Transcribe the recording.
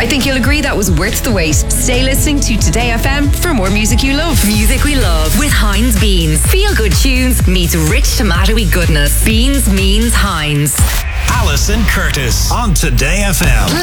I think you'll agree that was worth the wait. Stay listening to Today FM for more music you love. Music we love with Heinz Beans. Feel good tunes meets rich tomatoey goodness. Beans means Heinz. Alison Curtis on Today FM.